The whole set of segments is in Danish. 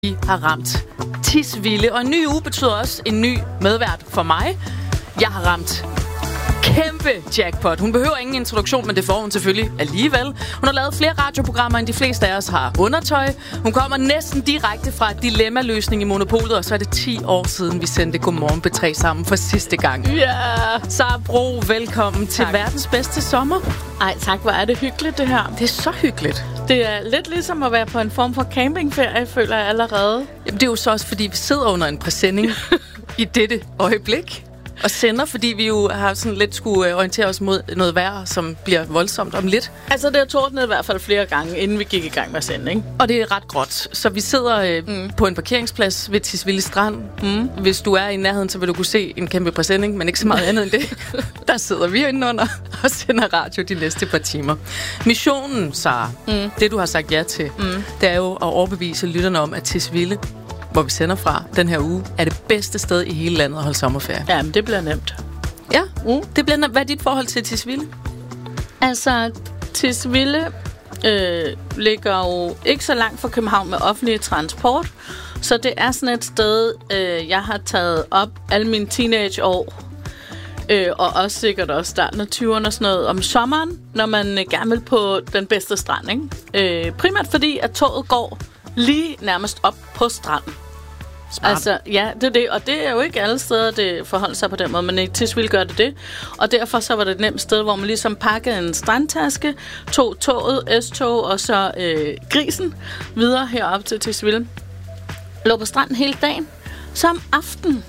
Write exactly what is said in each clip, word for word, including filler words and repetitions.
Vi har ramt Tisvilde, og en ny uge betyder også en ny medvært for mig. Jeg har ramt kæmpe jackpot. Hun behøver ingen introduktion, men det får hun selvfølgelig alligevel. Hun har lavet flere radioprogrammer, end de fleste af os har undertøj. Hun kommer næsten direkte fra dilemma-løsning i Monopolet, og så er det ti år siden, vi sendte Godmorgen P tre sammen for sidste gang. Ja! Yeah. Sara Bro, velkommen tak. Til verdens bedste sommer. Ej, tak. Hvor er det hyggeligt, det her. Det er så hyggeligt. Det er lidt ligesom at være på en form for campingferie, føler jeg allerede. Jamen, det er jo så også, fordi vi sidder under en præsending i dette øjeblik. Og sender, fordi vi jo har sådan lidt skulle orientere os mod noget vejr, som bliver voldsomt om lidt. Altså, det har tordnet i hvert fald flere gange, inden vi gik i gang med at sende, ikke? Og det er ret gråt. Så vi sidder øh, mm. på en parkeringsplads ved Tisvilde Strand. Mm. Hvis du er i nærheden, så vil du kunne se en kæmpe præsending, men ikke så meget andet end det. Der sidder vi inde under og sender radio de næste par timer. Missionen, Sara, mm. det du har sagt ja til, mm. det er jo at overbevise lytterne om, at Tisvilde, hvor vi sender fra den her uge, er det bedste sted i hele landet at holde sommerferie. Ja, men det bliver nemt. Ja, mm. det bliver nemt. Hvad er dit forhold til Tisvilde? Altså, Tisvilde øh, ligger jo ikke så langt fra København med offentlig transport, så det er sådan et sted, øh, jeg har taget op alle mine teenageår, øh, og også sikkert også starten af tyverne og sådan noget, om sommeren, når man øh, gerne vil på den bedste strand, ikke? Øh, primært fordi, at toget går lige nærmest op på stranden. Smart. Altså, ja, det er det. Og det er jo ikke alle steder, det forholder sig på den måde, men i Tisvilde gør det det. Og derfor så var det et nemt sted, hvor man ligesom pakkede en strandtaske, tog toget, S-tog og så øh, grisen videre herop til Tisvilde. Lå på stranden hele dagen. Så om aftenen,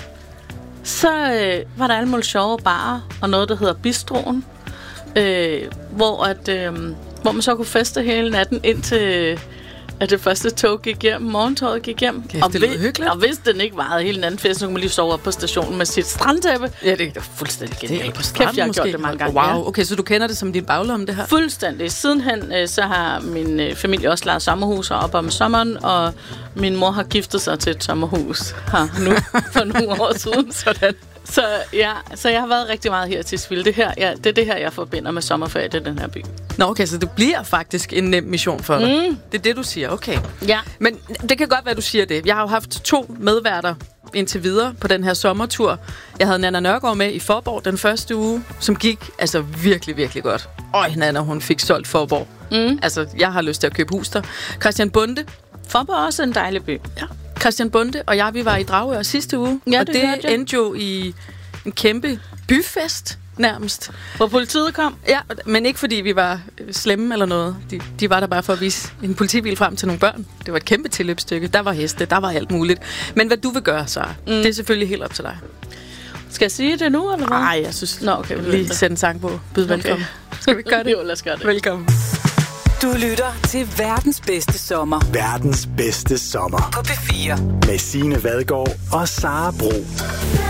så øh, var der alle mulige sjove barer og noget, der hedder Bistroen, øh, hvor, at, øh, hvor man så kunne feste hele natten indtil at det første tog gik hjem, morgentoget gik hjem. Kæft, og, det lyder hyggeligt. Og hvis den ikke varede hele den anden fest, så kunne man lige sove op på stationen med sit strandtæppe. Ja, det er fuldstændig genialt. Det er på stranden, Kæft, jeg har måske. gjort det mange gange. Wow, okay, så du kender det som din baglomme, det her? Fuldstændig. Sidenhen, øh, så har min øh, familie også lejet sommerhus op om sommeren, og min mor har giftet sig til et sommerhus her nu for nogle år siden. Sådan. Så, ja, så jeg har været rigtig meget her til Tisvilde. Det, her, ja, det er det her, jeg forbinder med sommerferie, det er den her by. Nå, okay, så det bliver faktisk en nem mission for dig. Mm. Det er det, du siger, okay. Ja. Men det kan godt være, du siger det. Jeg har jo haft to medværter indtil videre på den her sommertur. Jeg havde Nanna Nørgaard med i Faaborg den første uge, som gik altså virkelig, virkelig godt. Øj, Nanna, hun fik solgt Faaborg. Mm. Altså, jeg har lyst til at købe hus der. Christian Bonde. Faaborg er også en dejlig by. Ja. Christian Bonde og jeg, vi var i Dragør sidste uge, ja, og det, det endte jo i en kæmpe byfest nærmest. Hvor politiet kom? Ja, men ikke fordi vi var slemme eller noget. De, de var der bare for at vise en politibil frem til nogle børn. Det var et kæmpe tilløbsstykke. Der var heste, der var alt muligt. Men hvad du vil gøre, så mm. det er selvfølgelig helt op til dig. Skal jeg sige det nu, eller hvad? Nej, jeg synes, Nå, okay, vi lige sætte en sang på. Byd okay. Velkommen. Skal vi gøre det? Jo, lad os gøre det. Velkommen. Du lytter til verdens bedste sommer. Verdens bedste sommer. På P fire. Med Signe Vadgaard og Sara Bro.